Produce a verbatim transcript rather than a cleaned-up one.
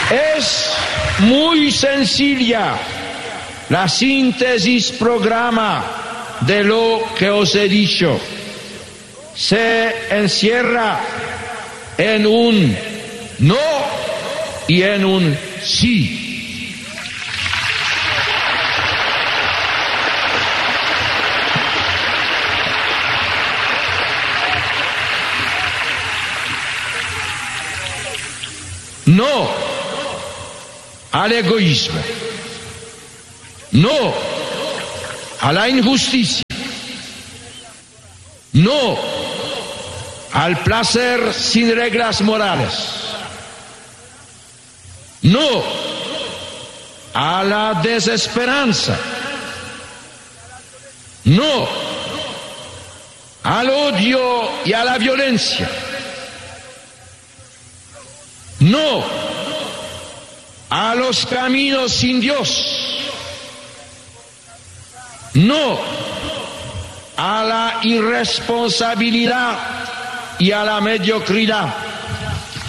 Es muy sencilla la síntesis programa de lo que os he dicho. Se encierra en un no y en un sí. No al egoísmo, no a la injusticia, no al placer sin reglas morales, no a la desesperanza, no al odio y a la violencia, no a los caminos sin Dios, no a la irresponsabilidad y a la mediocridad,